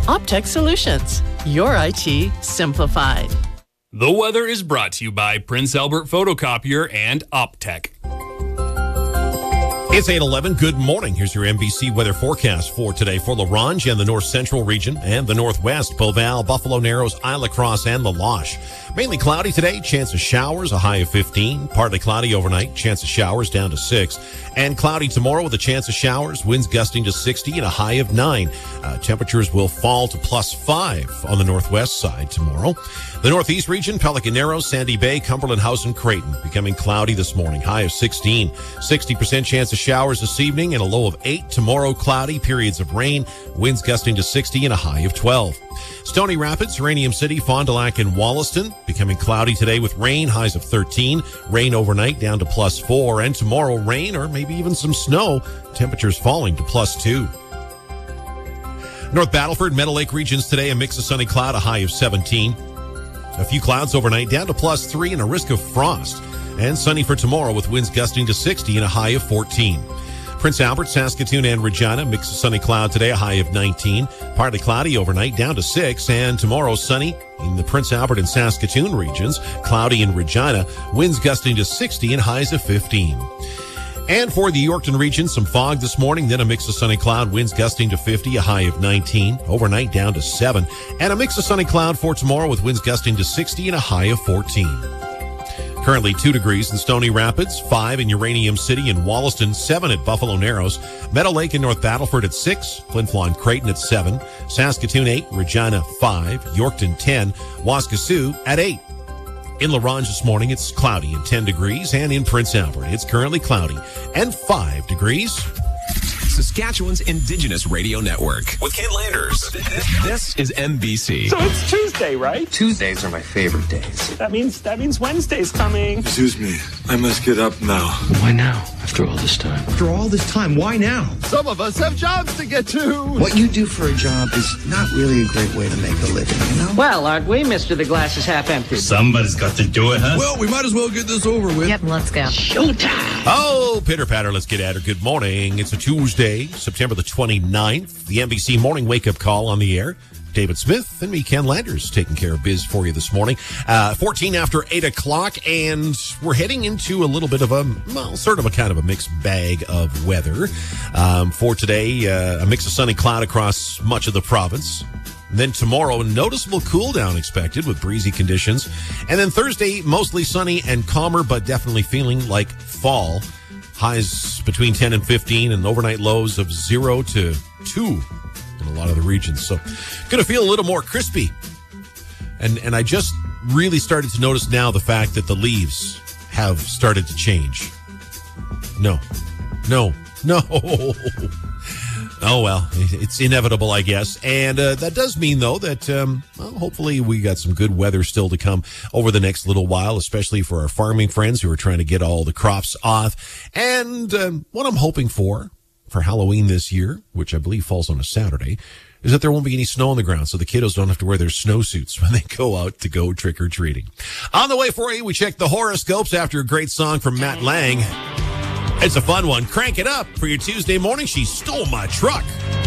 Optech Solutions. Your IT simplified. The weather is brought to you by Prince Albert Photocopier and Optech. It's 8:11. Good morning. Here's your NBC weather forecast for today for La Ronge and the north central region and the northwest, Beauval, Buffalo Narrows, Isle Cross, and La Loche. Mainly cloudy today, chance of showers, a high of 15. Partly cloudy overnight, chance of showers down to 6. And cloudy tomorrow with a chance of showers, winds gusting to 60 and a high of 9. Temperatures will fall to +5 on the northwest side tomorrow. The northeast region, Pelican Narrows, Sandy Bay, Cumberland House, and Creighton becoming cloudy this morning, high of 16. 60% chance of showers this evening and a low of 8. Tomorrow, cloudy, periods of rain, winds gusting to 60 and a high of 12. Stony Rapids, Uranium City, Fond du Lac, and Wollaston becoming cloudy today with rain, highs of 13. Rain overnight down to +4. And tomorrow, rain or maybe even some snow, temperatures falling to +2. North Battleford, Meadow Lake regions today, a mix of sunny cloud, a high of 17. A few clouds overnight down to +3 and a risk of frost. And sunny for tomorrow with winds gusting to 60 and a high of 14. Prince Albert, Saskatoon, and Regina, mix of sunny cloud today, a high of 19. Partly cloudy overnight down to 6. And tomorrow sunny in the Prince Albert and Saskatoon regions, cloudy in Regina, winds gusting to 60 and highs of 15. And for the Yorkton region, some fog this morning, then a mix of sunny cloud, winds gusting to 50, a high of 19. Overnight down to 7. And a mix of sunny cloud for tomorrow with winds gusting to 60 and a high of 14. Currently 2 degrees in Stony Rapids, 5 in Uranium City and Wollaston, 7 at Buffalo Narrows, Meadow Lake and North Battleford at 6, Flin Flon Creighton at 7, Saskatoon 8, Regina 5, Yorkton 10, Waskesiu at 8. In La Ronge this morning, it's cloudy and 10 degrees, and in Prince Albert, it's currently cloudy and 5 degrees. Saskatchewan's Indigenous Radio Network with Ken Landers. This is NBC. So it's Tuesday, right? Tuesdays are my favorite days. That means Wednesday's coming. Excuse me, I must get up now. Why now, after all this time? After all this time, why now? Some of us have jobs to get to. What you do for a job is not really a great way to make a living, you know? Well, aren't we, Mr. The Glass is Half Empty? Somebody's got to do it, huh? Well, we might as well get this over with. Yep, let's go. Showtime. Oh, pitter-patter, let's get at her. Good morning. It's a Tuesday, September the 29th. The NBC Morning Wake-Up Call on the air. David Smith and me, Ken Landers, taking care of biz for you this morning. 14 after 8 o'clock, and we're heading into a little bit of a, well, sort of a kind of a mixed bag of weather. For today, a mix of sunny cloud across much of the province. And then tomorrow, a noticeable cool down expected with breezy conditions. And then Thursday, mostly sunny and calmer, but definitely feeling like fall. Highs between 10 and 15 and overnight lows of 0 to 2 in a lot of the regions. So going to feel a little more crispy. And I just really started to notice now the fact that the leaves have started to change. No. Oh, well, it's inevitable, I guess. And that does mean, though, that hopefully we got some good weather still to come over the next little while, especially for our farming friends who are trying to get all the crops off. And what I'm hoping for Halloween this year, which I believe falls on a Saturday, is that there won't be any snow on the ground, so the kiddos don't have to wear their snowsuits when they go out to go trick-or-treating. On the way for you, we check the horoscopes after a great song from Matt Lang. It's a fun one. Crank it up for your Tuesday morning. She stole my truck.